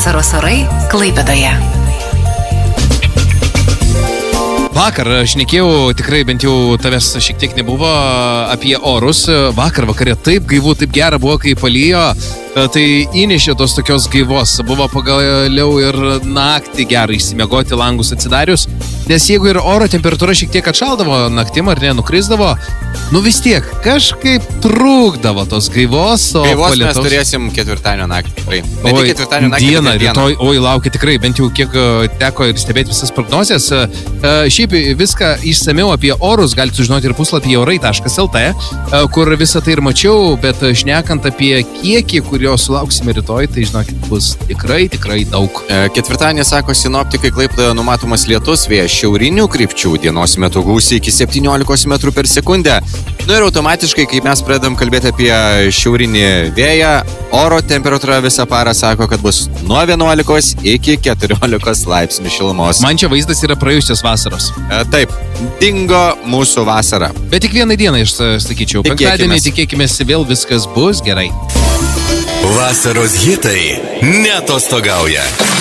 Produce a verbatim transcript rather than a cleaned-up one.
Vasaros orai Klaipėdoje. Vakar šnekėjau, tikrai bent jau tavęs šiek tiek nebuvo, apie orus. Vakar vakarė taip gaivu, taip gera buvo, kai palijo. Tai įnešė tos tokios gaivos. Buvo pagaliau ir naktį gerai išsimiegoti, langus atsidarius. Nes jeigu ir oro temperatūra šiek tiek atšaldavo naktim ar ne, nukrisdavo, nu vis tiek kažkaip trūkdavo tos gaivos. Gaivos mes turėsim ketvirtadienio naktį. Tikrai. Ne tik ketvirtadienio naktį. Dieną, rytoj, oi, laukia tikrai, bent jau kiek teko ir stebėti visas prognozijas. Šiaip viską išsamiau apie orus galite sužinoti ir puslapyje orai taškas el tė, kur visą tai ir mačiau, bet šnekant apie kiekį, kurio sulauksime rytoj, tai žinokit, bus tikrai, tikrai daug. Ketvirtadienį, sako sinoptikai, Klaipėdoje numatomas lietus, vėjas šiaurinių krypčių, dienos metu gūsiai iki septyniolikos metrų per sekundę. Nu ir automatiškai, kai mes pradedam kalbėti apie šiaurinį vėją, oro temperatūra visą parą sako, kad bus nuo vienuolikos iki keturiolikos laipsnių šilumos. Man čia vaizdas yra praėjusios vasaros. E, taip, dingo mūsų vasara. Bet tik vieną dieną, aš sakyčiau, penktadienį tikėkimės, vėl viskas bus gerai. Vasaros hitai neatostogauja.